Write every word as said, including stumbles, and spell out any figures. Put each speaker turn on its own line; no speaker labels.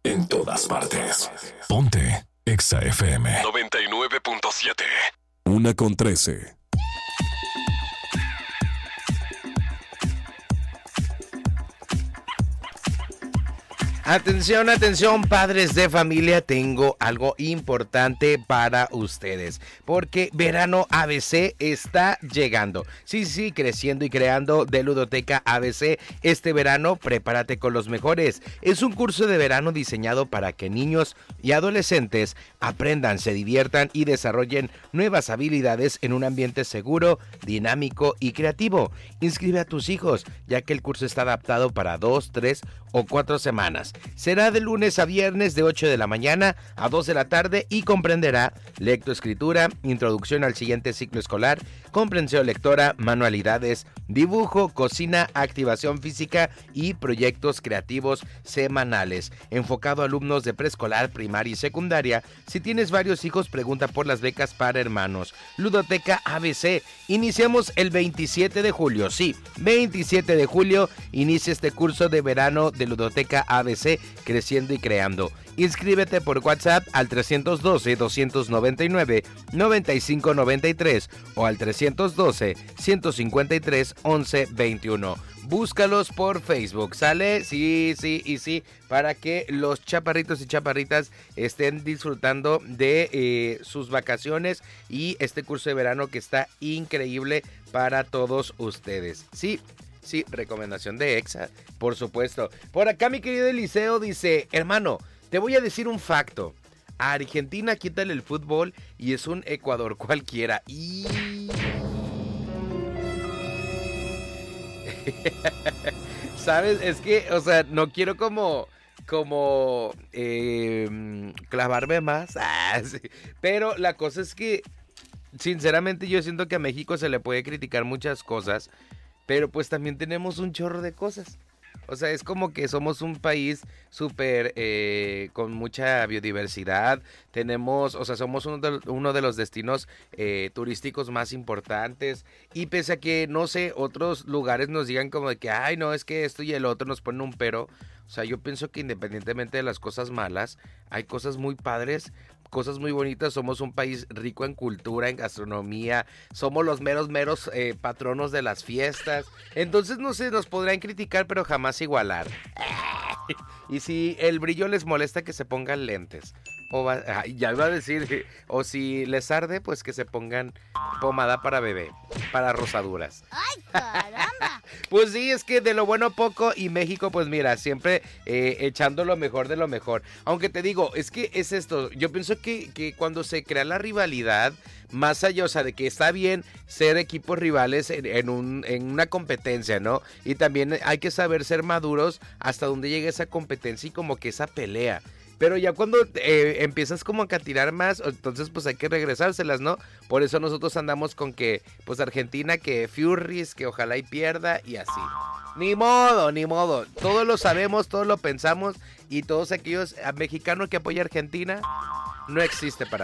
en todas partes. Ponte Exa F M
noventa y nueve punto siete.
Una con trece.
Atención, atención, padres de familia, tengo algo importante para ustedes, porque Verano A B C está llegando. Sí, sí, creciendo y creando de Ludoteca A B C. Este verano, prepárate con los mejores. Es un curso de verano diseñado para que niños y adolescentes aprendan, se diviertan y desarrollen nuevas habilidades en un ambiente seguro, dinámico y creativo. Inscribe a tus hijos, ya que el curso está adaptado para dos, tres o cuatro semanas. Será de lunes a viernes de ocho de la mañana a dos de la tarde y comprenderá lectoescritura, introducción al siguiente ciclo escolar, comprensión lectora, manualidades, dibujo, cocina, activación física y proyectos creativos semanales. Enfocado a alumnos de preescolar, primaria y secundaria. Si tienes varios hijos, pregunta por las becas para hermanos. Ludoteca A B C. Iniciamos el veintisiete de julio. Sí, veintisiete de julio inicia este curso de verano de Ludoteca A B C, creciendo y creando. Inscríbete por WhatsApp al trescientos doce, doscientos noventa y nueve, noventa y cinco noventa y tres o al trescientos doce, ciento cincuenta y tres, once veintiuno. Búscalos por Facebook, ¿sale? Sí, sí y sí, para que los chaparritos y chaparritas estén disfrutando de eh, sus vacaciones y este curso de verano que está increíble para todos ustedes. Sí. Sí, recomendación de Exa, por supuesto. Por acá mi querido Eliseo dice, hermano, te voy a decir un facto. A Argentina quítale el fútbol y es un Ecuador cualquiera. Y... ¿Sabes? Es que, o sea, no quiero como... como eh, clavarme más. Ah, sí. Pero la cosa es que, sinceramente, yo siento que a México se le puede criticar muchas cosas. Pero pues también tenemos un chorro de cosas. O sea, es como que somos un país súper eh, con mucha biodiversidad. Tenemos, o sea, somos uno de, uno de los destinos eh, turísticos más importantes. Y pese a que, no sé, otros lugares nos digan como de que, ay, no, es que esto y el otro nos ponen un pero. O sea, yo pienso que independientemente de las cosas malas, hay cosas muy padres, cosas muy bonitas. Somos un país rico en cultura, en gastronomía, somos los meros, meros eh, patronos de las fiestas. Entonces, no sé, nos podrán criticar, pero jamás igualar. Y si el brillo les molesta, que se pongan lentes. O va, ay, ya iba a decir, o si les arde, pues que se pongan pomada para bebé, para rosaduras.
¡Ay, caramba!
Pues sí, es que de lo bueno poco, y México, pues mira, siempre eh, echando lo mejor de lo mejor. Aunque te digo, es que es esto, yo pienso que, que cuando se crea la rivalidad, más allá, o sea, de que está bien ser equipos rivales en, en, un, en una competencia, ¿no? Y también hay que saber ser maduros hasta donde llegue esa competencia y como que esa pelea. Pero ya cuando eh, empiezas como a tirar más, entonces pues hay que regresárselas, ¿no? Por eso nosotros andamos con que, pues Argentina, que Furries, que ojalá y pierda y así. Ni modo, ni modo. Todos lo sabemos, todos lo pensamos y todos aquellos mexicanos que apoyan a Argentina, no existe para